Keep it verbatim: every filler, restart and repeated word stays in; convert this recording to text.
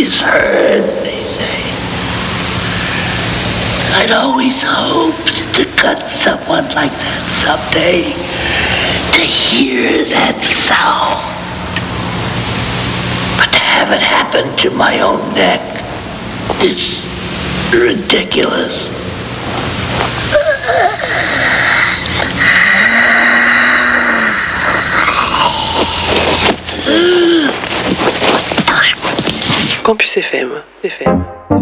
is heard, they say. I'd always hoped to cut someone like that someday, to hear that sound. But to have it happen to my own neck is ridiculous. Campus F M,